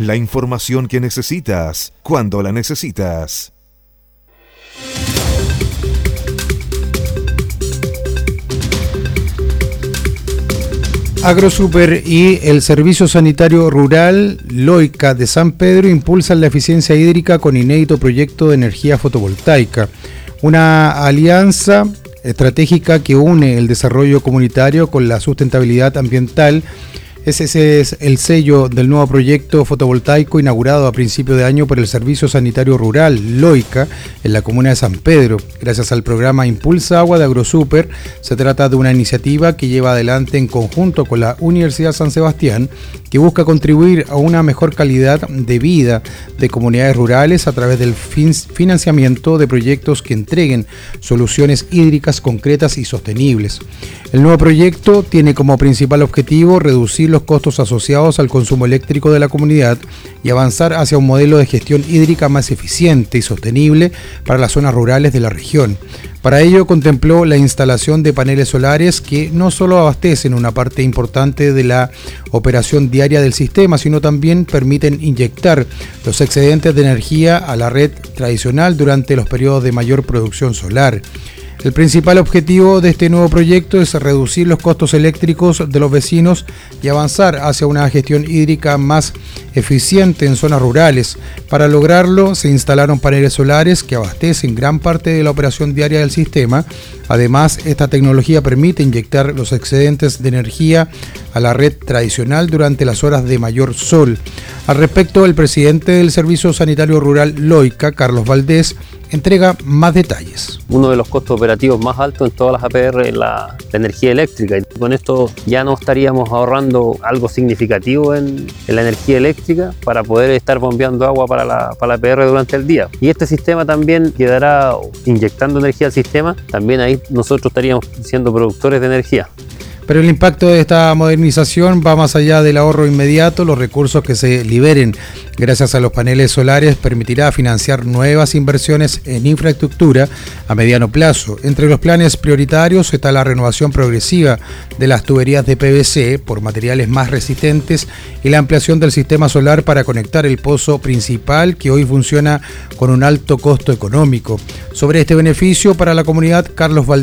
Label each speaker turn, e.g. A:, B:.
A: La información que necesitas, cuando la necesitas.
B: AgroSuper y el Servicio Sanitario Rural Loica de San Pedro impulsan la eficiencia hídrica con inédito proyecto de energía fotovoltaica. Una alianza estratégica que une el desarrollo comunitario con la sustentabilidad ambiental. Ese es el sello del nuevo proyecto fotovoltaico inaugurado a principio de año por el Servicio Sanitario Rural Loica en la comuna de San Pedro. Gracias al programa Impulsa Agua de AgroSuper, se trata de una iniciativa que lleva adelante en conjunto con la Universidad San Sebastián, que busca contribuir a una mejor calidad de vida de comunidades rurales a través del financiamiento de proyectos que entreguen soluciones hídricas concretas y sostenibles. El nuevo proyecto tiene como principal objetivo reducir los costos asociados al consumo eléctrico de la comunidad y avanzar hacia un modelo de gestión hídrica más eficiente y sostenible para las zonas rurales de la región. Para ello contempló la instalación de paneles solares que no solo abastecen una parte importante de la operación diaria del sistema, sino también permiten inyectar los excedentes de energía a la red tradicional durante los periodos de mayor producción solar. El principal objetivo de este nuevo proyecto es reducir los costos eléctricos de los vecinos y avanzar hacia una gestión hídrica más eficiente en zonas rurales. Para lograrlo, se instalaron paneles solares que abastecen gran parte de la operación diaria del sistema. Además, esta tecnología permite inyectar los excedentes de energía a la red tradicional durante las horas de mayor sol. Al respecto, el presidente del Servicio Sanitario Rural Loica, Carlos Valdés, entrega más detalles.
C: Uno de los costos operativos más altos en todas las APR es la energía eléctrica. Y con esto ya no estaríamos ahorrando algo significativo en la energía eléctrica para poder estar bombeando agua para la APR durante el día. Y este sistema también quedará inyectando energía al sistema. También ahí nosotros estaríamos siendo productores de energía.
B: Pero el impacto de esta modernización va más allá del ahorro inmediato. Los recursos que se liberen gracias a los paneles solares permitirá financiar nuevas inversiones en infraestructura a mediano plazo. Entre los planes prioritarios está la renovación progresiva de las tuberías de PVC por materiales más resistentes y la ampliación del sistema solar para conectar el pozo principal que hoy funciona con un alto costo económico. Sobre este beneficio para la comunidad, Carlos Valdés